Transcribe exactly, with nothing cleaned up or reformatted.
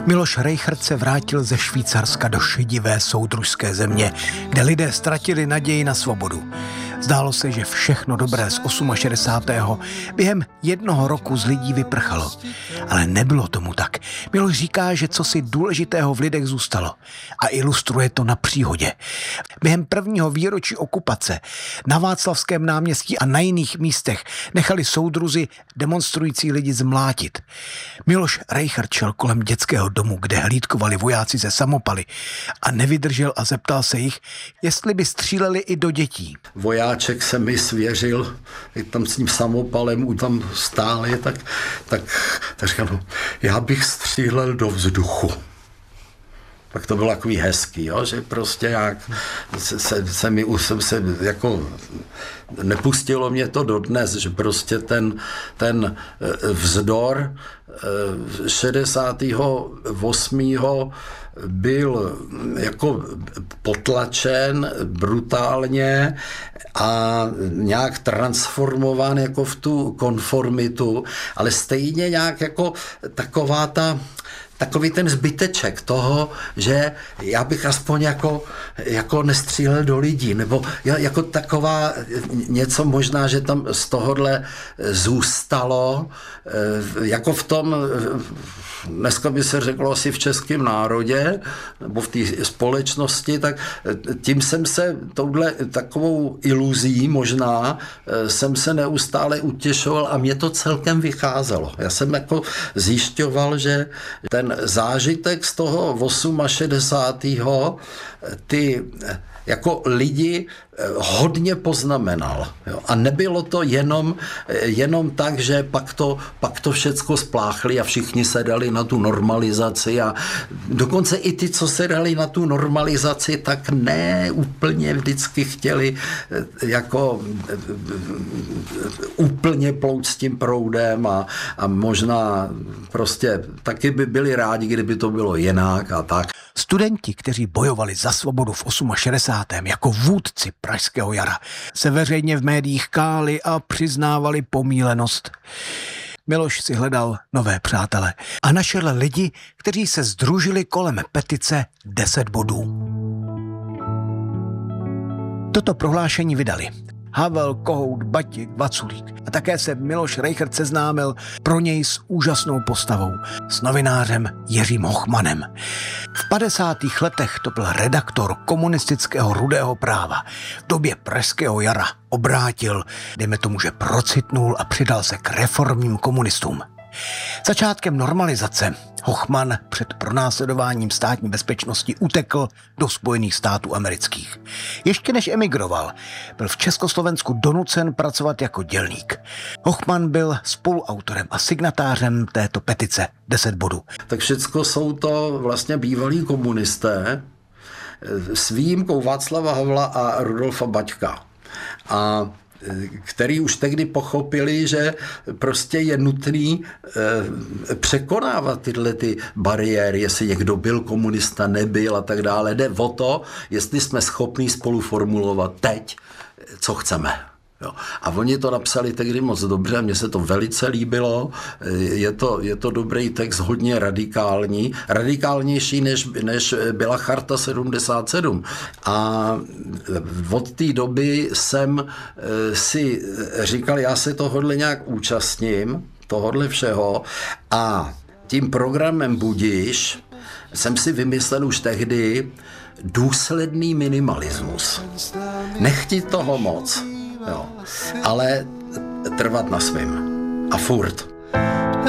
Miloš Rejchrt se vrátil ze Švýcarska do šedivé soudružské země, kde lidé ztratili naději na svobodu. Zdálo se, že všechno dobré z šedesátého osmého během jednoho roku z lidí vyprchalo. Ale nebylo tomu tak. Miloš říká, že cosi důležitého v lidech zůstalo. A ilustruje to na příhodě. Během prvního výročí okupace na Václavském náměstí a na jiných místech nechali soudruzi demonstrující lidi zmlátit. Miloš Rejchrt šel kolem dětského domu, kde hlídkovali vojáci ze samopaly, a nevydržel a zeptal se jich, jestli by stříleli i do dětí. Vojáček se mi svěřil, jak tam s ním samopalem už tam stáli, tak, tak, tak říkal, no, já bych střílel do vzduchu. Tak to bylo takový hezký, jo? Že prostě jak se, se, se mi jsem se jako nepustilo mě to dodnes, že prostě ten, ten vzdor šedesátého osmého byl jako potlačen brutálně a nějak transformován jako v tu konformitu, ale stejně nějak jako taková ta takový ten zbyteček toho, že já bych aspoň jako, jako nestřílel do lidí, nebo jako taková něco možná, že tam z tohohle zůstalo, jako v tom, dneska by se řeklo asi v českém národě, nebo v té společnosti, tak tím jsem se touhle takovou iluzí možná jsem se neustále utěšoval a mě to celkem vycházelo. Já jsem jako zjišťoval, že ten zážitek z toho šedesátého osmého ty jako lidi hodně poznamenal. Jo. A nebylo to jenom, jenom tak, že pak to, pak to všecko spláchli a všichni se dali na tu normalizaci a dokonce i ty, co se dali na tu normalizaci, tak ne úplně vždycky chtěli jako úplně plout s tím proudem a, a možná prostě taky by byli rádi, kdyby to bylo jinak a tak. Studenti, kteří bojovali za svobodu v šedesátém osmém jako vůdci Pražského jara, se veřejně v médiích káli a přiznávali pomílenost. Miloš si hledal nové přátele a našel lidi, kteří se sdružili kolem petice deset bodů. Toto prohlášení vydali Havel, Kohout, Batík, Vaculík a také se Miloš Rejchrt seznámil pro něj s úžasnou postavou, s novinářem Jiřím Hochmanem. V padesátých letech to byl redaktor komunistického Rudého práva. V době Pražského jara obrátil, dejme tomu, že procitnul a přidal se k reformním komunistům. Začátkem normalizace Hochman před pronásledováním státní bezpečnosti utekl do Spojených států amerických. Ještě než emigroval, byl v Československu donucen pracovat jako dělník. Hochman byl spoluautorem a signatářem této petice deset bodů. Tak všecko jsou to vlastně bývalí komunisté s výjimkou Václava Havla a Rudolfa Baťka. A který už tehdy pochopili, že prostě je nutný e, překonávat tyhle ty bariéry, jestli někdo byl komunista, nebyl a tak dále. Jde o to, jestli jsme schopní spolu formulovat teď, co chceme. Jo. A oni to napsali tehdy moc dobře, mně se to velice líbilo, je to, je to dobrý text, hodně radikální, radikálnější, než, než byla Charta sedmdesát sedm. A od té doby jsem si říkal, já se tohodle nějak účastním, tohodle všeho, a tím programem Budiš jsem si vymyslel už tehdy důsledný minimalismus. Nechtít toho moc, jo, ale trvat na svým. A furt.